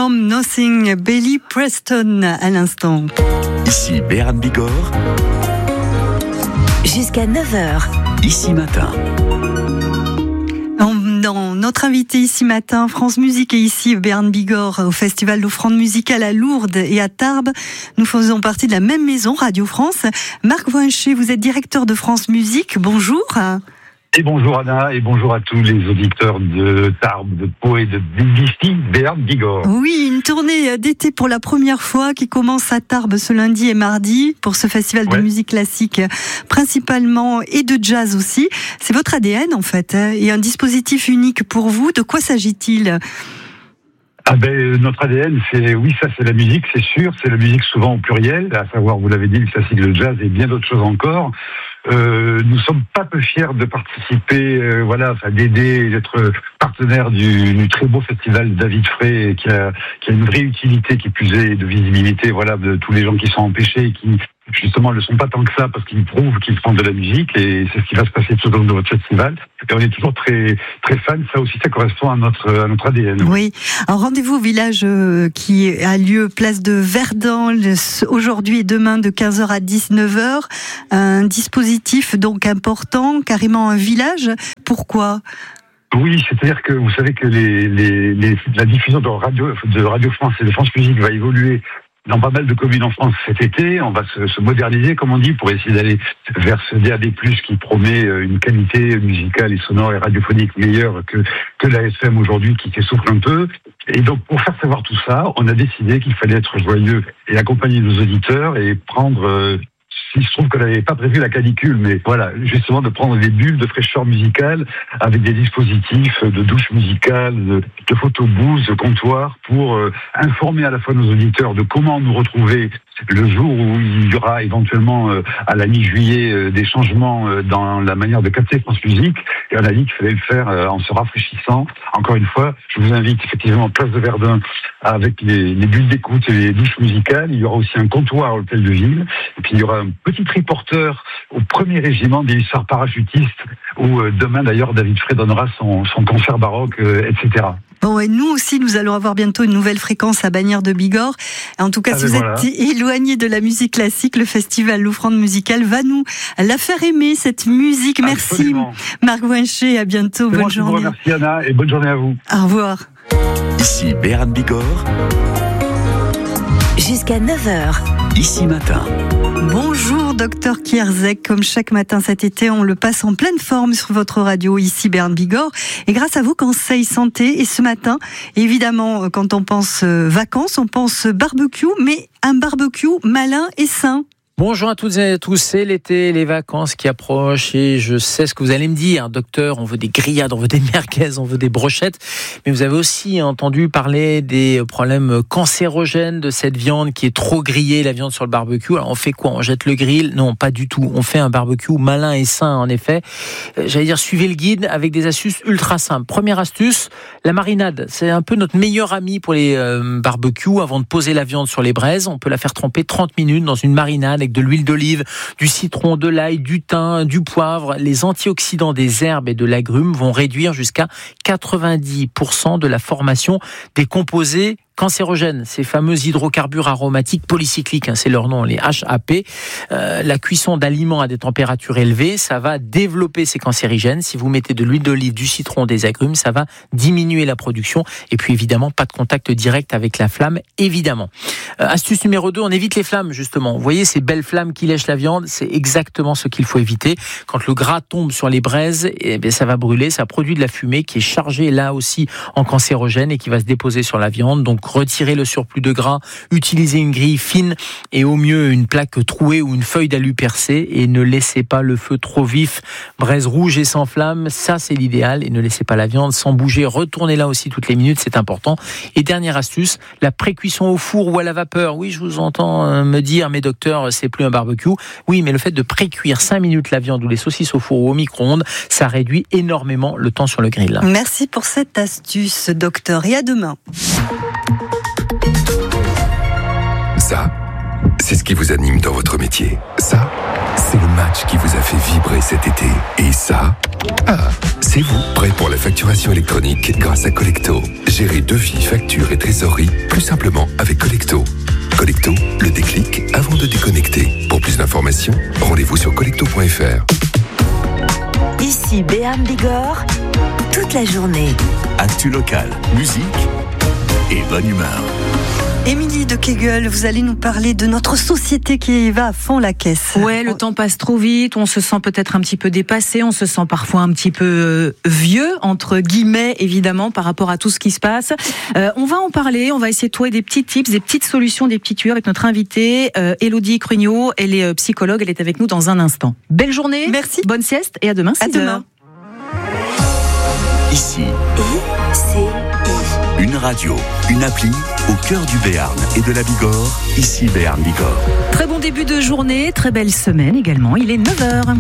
From Nothing, Billy Preston à l'instant. Ici Béarn Bigorre. Jusqu'à 9h. Ici Matin. Dans notre invité ici matin, France Musique, et ici Béarn Bigorre au Festival d'Offrande Musicale à Lourdes et à Tarbes. Nous faisons partie de la même maison, Radio France. Marc Voincher, vous êtes directeur de France Musique. Bonjour. Et bonjour Anna, et bonjour à tous les auditeurs de Tarbes, de Pau et d'ici, Béarn Bigorre. Oui, une tournée d'été pour la première fois qui commence à Tarbes ce lundi et mardi pour ce festival de musique classique principalement et de jazz aussi. C'est votre ADN en fait, et un dispositif unique pour vous. De quoi s'agit-il ? Notre ADN, c'est la musique, c'est sûr. C'est la musique souvent au pluriel, à savoir, vous l'avez dit, le classique, le jazz et bien d'autres choses encore. Nous sommes pas peu fiers de participer, d'aider, d'être partenaire du très beau festival David Frey, qui a une vraie utilité, qui plus est de visibilité, de tous les gens qui sont empêchés et qui justement ne le sont pas tant que ça parce qu'ils prouvent qu'ils font de la musique, et c'est ce qui va se passer tout au long de votre festival. Et on est toujours très très fans. Ça aussi, ça correspond à notre ADN. Oui. Un rendez-vous au village qui a lieu place de Verdun aujourd'hui et demain de 15h à 19h. Un dispositif donc important, carrément un village. Pourquoi ? Oui, c'est-à-dire que vous savez que la diffusion de Radio France et de France Musique va évoluer dans pas mal de communes en France cet été. On va se moderniser, comme on dit, pour essayer d'aller vers ce DAB+, qui promet une qualité musicale et sonore et radiophonique meilleure que la FM aujourd'hui, qui s'essouffle un peu. Et donc, pour faire savoir tout ça, on a décidé qu'il fallait être joyeux et accompagner nos auditeurs et prendre... Il se trouve qu'on n'avait pas prévu la canicule, mais justement de prendre des bulles de fraîcheur musicale avec des dispositifs de douche musicale, de photobooths, de comptoirs, pour informer à la fois nos auditeurs de comment nous retrouver le jour où il y aura éventuellement à la mi-juillet des changements dans la manière de capter France Musique. Et on a dit qu'il fallait le faire en se rafraîchissant. Encore une fois, je vous invite effectivement en place de Verdun avec les bulles d'écoute et les douches musicales. Il y aura aussi un comptoir à l'hôtel de ville. Et puis il y aura un petit reporter au 1er régiment des hussards parachutistes, où demain d'ailleurs David Frey donnera son concert baroque, etc. Bon, et nous aussi, nous allons avoir bientôt une nouvelle fréquence à Bagnères de Bigorre. En tout cas, si vous êtes éloigné de la musique classique, le festival L'Offrande Musicale va nous la faire aimer, cette musique. Merci, Marc Voincher. À bientôt. Bonne journée. Merci, Anna, et bonne journée à vous. Au revoir. Ici Béarn Bigorre. Jusqu'à 9h. Ici Matin. Bonjour Docteur Kierzek, comme chaque matin cet été, on le passe en pleine forme sur votre radio, ici Béarn Bigorre, et grâce à vos conseils santé. Et ce matin, évidemment, quand on pense vacances, on pense barbecue, mais un barbecue malin et sain. Bonjour à toutes et à tous, c'est l'été, les vacances qui approchent, et je sais ce que vous allez me dire, docteur, on veut des grillades, on veut des merguez, on veut des brochettes, mais vous avez aussi entendu parler des problèmes cancérogènes de cette viande qui est trop grillée, la viande sur le barbecue. Alors on fait quoi ? On jette le grill ? Non, pas du tout, on fait un barbecue malin et sain en effet. J'allais dire, suivez le guide avec des astuces ultra simples. Première astuce, la marinade, c'est un peu notre meilleur ami pour les barbecues. Avant de poser la viande sur les braises, on peut la faire tremper 30 minutes dans une marinade avec de l'huile d'olive, du citron, de l'ail, du thym, du poivre. Les antioxydants des herbes et de l'agrumes vont réduire jusqu'à 90% de la formation des composés cancérogènes, ces fameux hydrocarbures aromatiques polycycliques, c'est leur nom, les HAP. La cuisson d'aliments à des températures élevées, ça va développer ces cancérigènes. Si vous mettez de l'huile d'olive, du citron, des agrumes, ça va diminuer la production. Et puis évidemment, pas de contact direct avec la flamme, évidemment. Astuce numéro 2, on évite les flammes, justement. Vous voyez ces belles flammes qui lèchent la viande, c'est exactement ce qu'il faut éviter. Quand le gras tombe sur les braises, ça va brûler, ça produit de la fumée qui est chargée là aussi en cancérogène et qui va se déposer sur la viande. Donc retirez le surplus de gras, utilisez une grille fine et au mieux une plaque trouée ou une feuille d'alu percée, et ne laissez pas le feu trop vif. Braise rouge et sans flamme, ça c'est l'idéal, et ne laissez pas la viande sans bouger. Retournez-la aussi toutes les minutes, c'est important. Et dernière astuce, la pré-cuisson au four ou à la vapeur. Oui, je vous entends me dire, mais docteur, c'est plus un barbecue. Oui, mais le fait de pré-cuire 5 minutes la viande ou les saucisses au four ou au micro-ondes, ça réduit énormément le temps sur le grill. Merci pour cette astuce, docteur, et à demain. Ça, c'est ce qui vous anime dans votre métier. Ça, c'est le match qui vous a fait vibrer cet été. Et ça, C'est vous, prêt pour la facturation électronique grâce à Collecto. Gérez devis, factures et trésorerie plus simplement avec Collecto. Collecto, le déclic avant de déconnecter. Pour plus d'informations, rendez-vous sur collecto.fr. Ici Béarn Bigorre, toute la journée. Actu locale, musique et bonne humeur. Émilie de Kegel, vous allez nous parler de notre société qui va à fond la caisse. Ouais, le temps passe trop vite, on se sent peut-être un petit peu dépassé, on se sent parfois un petit peu vieux, entre guillemets, évidemment, par rapport à tout ce qui se passe. On va en parler, on va essayer de trouver des petits tips, des petites solutions, des petits tuyaux avec notre invitée, Élodie Crugnot. Elle est psychologue, elle est avec nous dans un instant. Belle journée, merci, bonne sieste et à demain, 6h. À demain. Ici, ICI. une radio, une appli au cœur du Béarn et de la Bigorre. Ici Béarn Bigorre. Très bon début de journée, très belle semaine également, il est 9h.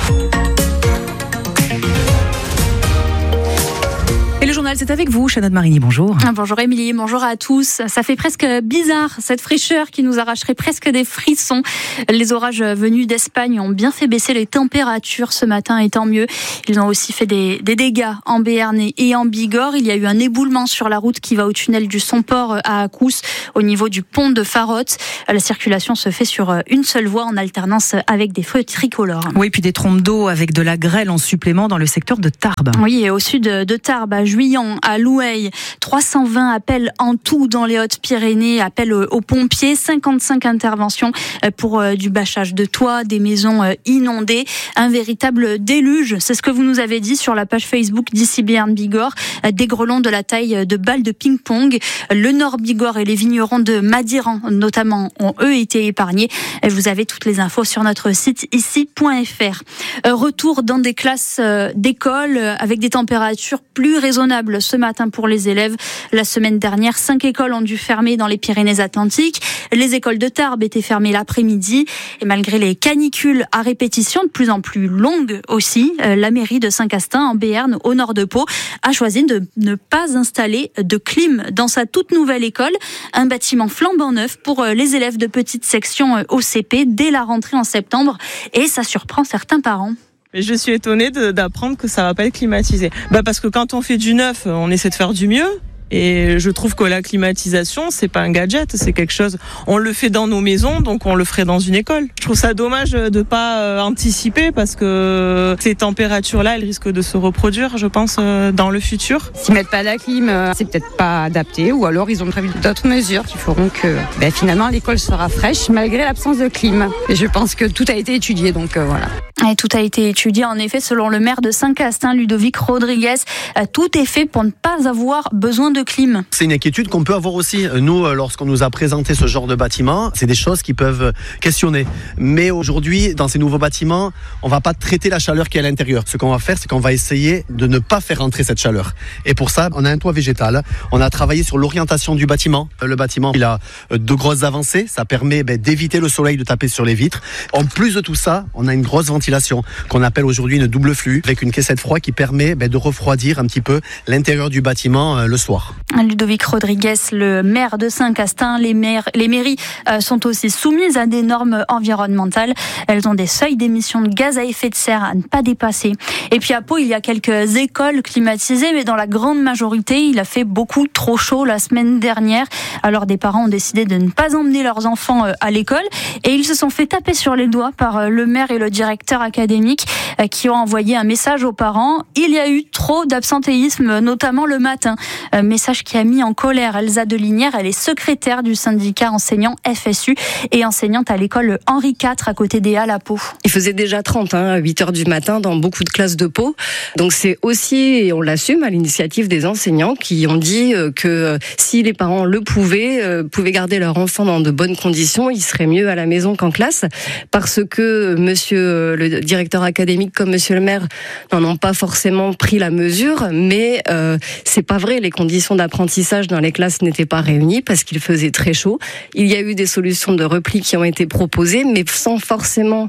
Et le journal, c'est avec vous, Chanade Marini, bonjour. Bonjour Émilie, bonjour à tous. Ça fait presque bizarre, cette fraîcheur qui nous arracherait presque des frissons. Les orages venus d'Espagne ont bien fait baisser les températures ce matin, et tant mieux. Ils ont aussi fait des dégâts en Béarn et en Bigorre. Il y a eu un éboulement sur la route qui va au tunnel du Somport à Accous, au niveau du pont de Farotte. La circulation se fait sur une seule voie en alternance avec des feux tricolores. Oui, puis des trompes d'eau avec de la grêle en supplément dans le secteur de Tarbes. Oui, et au sud de Tarbes, à Juillan, à Loueil, 320 appels en tout dans les Hautes-Pyrénées, appels aux pompiers, 55 interventions pour du bâchage de toits, des maisons inondées, un véritable déluge. C'est ce que vous nous avez dit sur la page Facebook d'Ici Béarn Bigorre, des grêlons de la taille de balles de ping-pong. Le Nord Bigorre et les vignerons de Madiran, notamment, ont eux été épargnés. Vous avez toutes les infos sur notre site ici.fr. Retour dans des classes d'école avec des températures plus raisonnables ce matin pour les élèves. La semaine dernière, 5 écoles ont dû fermer dans les Pyrénées-Atlantiques. Les écoles de Tarbes étaient fermées l'après-midi. Et malgré les canicules à répétition de plus en plus longues aussi, la mairie de Saint-Castin, en Béarn, au nord de Pau, a choisi de ne pas installer de clim dans sa toute nouvelle école. Un bâtiment flambant neuf pour les élèves de petite section OCP dès la rentrée en septembre. Et ça surprend certains parents. Je suis étonnée d'apprendre que ça va pas être climatisé. Parce que quand on fait du neuf, on essaie de faire du mieux. Et je trouve que la climatisation, c'est pas un gadget, c'est quelque chose. On le fait dans nos maisons, donc on le ferait dans une école. Je trouve ça dommage de pas anticiper parce que ces températures-là, elles risquent de se reproduire, je pense, dans le futur. S'ils mettent pas la clim, c'est peut-être pas adapté, ou alors ils ont prévu d'autres mesures qui feront que finalement l'école sera fraîche malgré l'absence de clim. Et je pense que tout a été étudié, donc voilà. Et tout a été étudié, en effet, selon le maire de Saint-Castin, Ludovic Rodriguez. Tout est fait pour ne pas avoir besoin de clim. C'est une inquiétude qu'on peut avoir aussi. Nous, lorsqu'on nous a présenté ce genre de bâtiment, c'est des choses qui peuvent questionner. Mais aujourd'hui, dans ces nouveaux bâtiments, on va pas traiter la chaleur qui est à l'intérieur. Ce qu'on va faire, c'est qu'on va essayer de ne pas faire entrer cette chaleur. Et pour ça, on a un toit végétal. On a travaillé sur l'orientation du bâtiment. Le bâtiment, il a de grosses avancées. Ça permet d'éviter le soleil de taper sur les vitres. En plus de tout ça, on a une grosse ventilation qu'on appelle aujourd'hui une double flux, avec une caissette froid qui permet de refroidir un petit peu l'intérieur du bâtiment le soir. Ludovic Rodriguez, le maire de Saint-Castin, les mairies sont aussi soumises à des normes environnementales. Elles ont des seuils d'émissions de gaz à effet de serre à ne pas dépasser. Et puis à Pau, il y a quelques écoles climatisées, mais dans la grande majorité, il a fait beaucoup trop chaud la semaine dernière. Alors des parents ont décidé de ne pas emmener leurs enfants à l'école et ils se sont fait taper sur les doigts par le maire et le directeur académique qui ont envoyé un message aux parents. Il y a eu trop d'absentéisme, notamment le matin. Message qui a mis en colère Elsa Delinière. Elle est secrétaire du syndicat enseignant FSU et enseignante à l'école Henri IV à côté des Halles à Pau. Il faisait déjà 30 à 8h du matin dans beaucoup de classes de Pau. Donc c'est aussi, et on l'assume, à l'initiative des enseignants qui ont dit que si les parents le pouvaient garder leur enfant dans de bonnes conditions, il serait mieux à la maison qu'en classe, parce que monsieur le directeur académique comme monsieur le maire n'en ont pas forcément pris la mesure, mais c'est pas vrai, les conditions d'apprentissage dans les classes n'étaient pas réunies parce qu'il faisait très chaud. Il y a eu des solutions de repli qui ont été proposées, mais sans forcément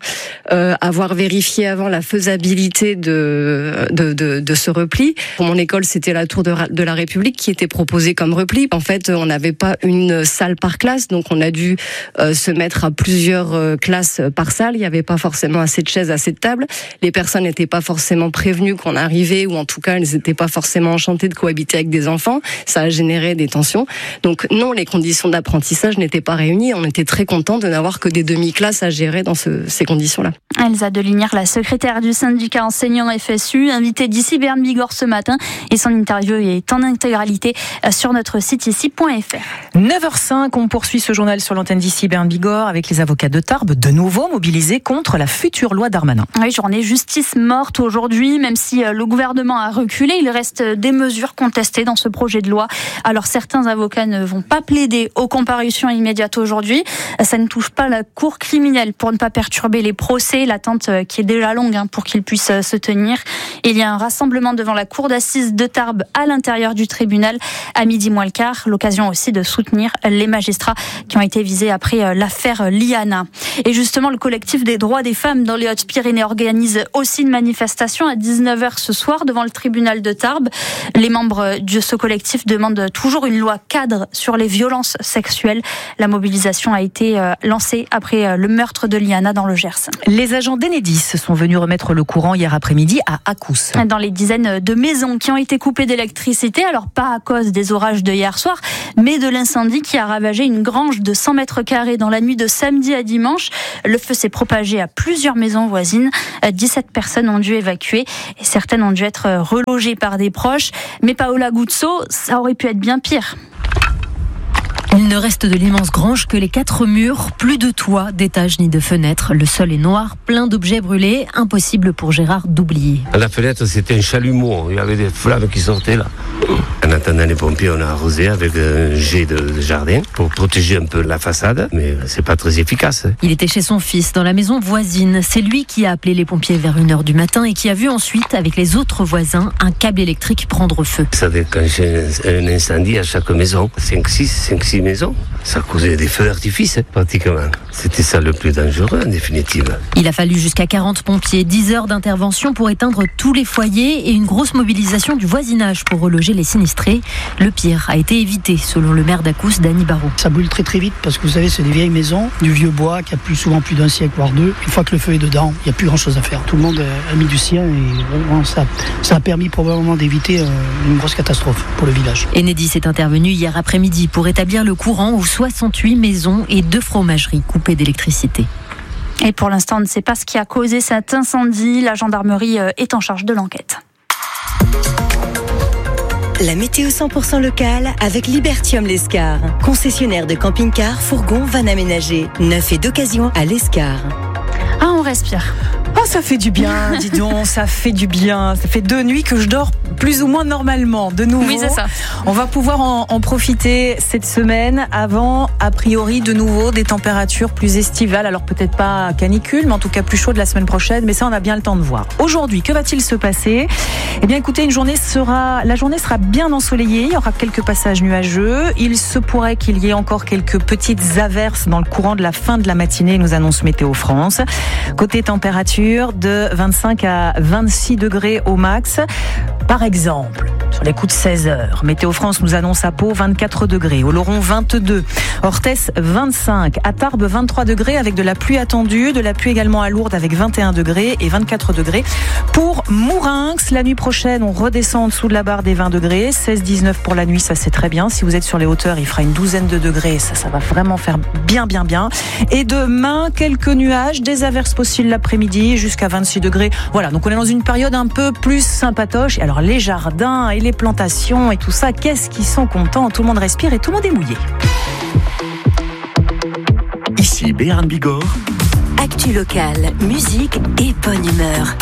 avoir vérifié avant la faisabilité de ce repli. Pour mon école, c'était la Tour de la République qui était proposée comme repli. En fait, on n'avait pas une salle par classe, donc on a dû se mettre à plusieurs classes par salle. Il n'y avait pas forcément assez de chaises chaises à cette table. Les personnes n'étaient pas forcément prévenues qu'on arrivait, ou en tout cas, elles n'étaient pas forcément enchantées de cohabiter avec des enfants. Ça a généré des tensions. Donc non, les conditions d'apprentissage n'étaient pas réunies. On était très contents de n'avoir que des demi-classes à gérer dans ces conditions-là. Elsa Delinière, la secrétaire du syndicat enseignant FSU, invitée d'ici Bern Bigorre ce matin, et son interview est en intégralité sur notre site ici.fr. 9h05, on poursuit ce journal sur l'antenne d'ici Bern Bigorre avec les avocats de Tarbes, de nouveau mobilisés contre la future loi Darmanin. Oui, journée justice morte aujourd'hui, même si le gouvernement a reculé, il reste des mesures contestées dans ce projet de loi. Alors certains avocats ne vont pas plaider aux comparutions immédiates aujourd'hui. Ça ne touche pas la cour criminelle pour ne pas perturber les procès, l'attente qui est déjà longue pour qu'ils puissent se tenir. Il y a un rassemblement devant la cour d'assises de Tarbes à l'intérieur du tribunal à midi moins le quart. L'occasion aussi de soutenir les magistrats qui ont été visés après l'affaire Liana. Et justement, le collectif des droits des femmes dans les Hautes-Pyrénées organise aussi une manifestation à 19h ce soir devant le tribunal de Tarbes. Les membres de ce collectif demandent toujours une loi cadre sur les violences sexuelles. La mobilisation a été lancée après le meurtre de Liana dans le Gers. Les agents d'Enedis sont venus remettre le courant hier après-midi à Accous. Dans les dizaines de maisons qui ont été coupées d'électricité, alors pas à cause des orages de hier soir, mais de l'incendie qui a ravagé une grange de 100 mètres carrés dans la nuit de samedi à dimanche. Le feu s'est propagé à plusieurs maisons voisines. 17 personnes ont dû évacuer et certaines ont dû être relogées par des proches. Mais Paola Guzzo, ça aurait pu être bien pire. Il ne reste de l'immense grange que les 4 murs, plus de toit, d'étages ni de fenêtres. Le sol est noir, plein d'objets brûlés, impossible pour Gérard d'oublier. À la fenêtre, c'était un chalumeau, il y avait des flammes qui sortaient là. En attendant les pompiers, on a arrosé avec un jet de jardin pour protéger un peu la façade, mais c'est pas très efficace. Il était chez son fils, dans la maison voisine. C'est lui qui a appelé les pompiers vers 1h du matin et qui a vu ensuite, avec les autres voisins, un câble électrique prendre feu. Ça déclenchait un incendie à chaque maison, 5-6 maisons. Ça causait des feux d'artifice, pratiquement. C'était ça le plus dangereux, en définitive. Il a fallu jusqu'à 40 pompiers, 10 heures d'intervention pour éteindre tous les foyers et une grosse mobilisation du voisinage pour reloger les sinistrés. Le pire a été évité, selon le maire d'Accous, Dany Barrault. Ça brûle très très vite parce que vous savez, c'est des vieilles maisons, du vieux bois qui a souvent plus d'un siècle, voire deux. Une fois que le feu est dedans, il n'y a plus grand chose à faire. Tout le monde a mis du sien et vraiment, ça a permis probablement d'éviter une grosse catastrophe pour le village. Enedis est intervenu hier après-midi pour établir le courant où 68 maisons et 2 fromageries coupées d'électricité. Et pour l'instant, on ne sait pas ce qui a causé cet incendie. La gendarmerie est en charge de l'enquête. La météo 100% locale avec Libertium Lescar. Concessionnaire de camping-car, fourgon, van aménagé. Neuf et d'occasion à Lescar. Ah, on respire. Oh, ça fait du bien, dis donc, ça fait du bien. Ça fait 2 nuits que je dors plus ou moins normalement. De nouveau, oui, c'est ça. On va pouvoir en profiter cette semaine avant, a priori, de nouveau, des températures plus estivales. Alors peut-être pas canicule, mais en tout cas plus chaude la semaine prochaine. Mais ça, on a bien le temps de voir. Aujourd'hui, que va-t-il se passer ? Eh bien, écoutez, la journée sera bien ensoleillée. Il y aura quelques passages nuageux. Il se pourrait qu'il y ait encore quelques petites averses dans le courant de la fin de la matinée, nous annonce Météo France. Côté température, de 25 à 26 degrés au max. Par exemple, sur les coups de 16 heures, Météo France nous annonce à Pau 24 degrés, Oloron 22, Orthès 25, à Tarbes 23 degrés avec de la pluie attendue, de la pluie également à Lourdes avec 21 degrés et 24 degrés. Pour Mourinx, la nuit prochaine, on redescend en dessous de la barre des 20 degrés, 16-19 pour la nuit, ça c'est très bien. Si vous êtes sur les hauteurs, il fera une douzaine de degrés, ça va vraiment faire bien. Et demain, quelques nuages, des averses possibles l'après-midi jusqu'à 26 degrés. Voilà, donc on est dans une période un peu plus sympatoche. Et alors les jardins et les plantations et tout ça, qu'est-ce qu'ils sont contents, tout le monde respire et tout le monde est mouillé. Ici Bern Bigorre. Actu locale, musique et bonne humeur.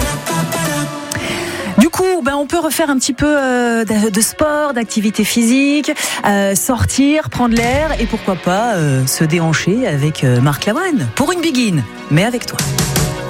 Du coup, on peut refaire un petit peu de sport, d'activité physique, sortir, prendre l'air et pourquoi pas se déhancher avec Marc Lavoine pour une biguine, mais avec toi.